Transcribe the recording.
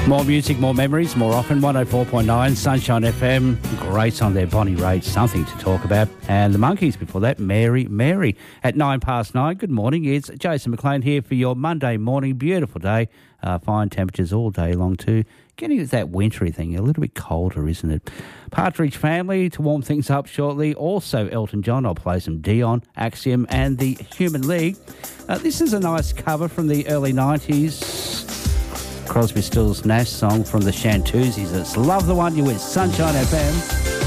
More music, more memories, more often. 104.9 Sunshine FM. Great song there, Bonnie Raitt, Something to Talk About. And the Monkees before that, Mary, Mary. At 9:09, good morning. It's Jason McLean here for your Monday morning. Beautiful day. Fine temperatures all day long too. Getting to that wintry thing, a little bit colder, isn't it? Partridge Family to warm things up shortly. Also Elton John. I'll play some Dion, Axiom and the Human League. This is a nice cover from the early 90s. Crosby, Stills, Nash song from the Shantuzis. It's Love the One You With, Sunshine FM.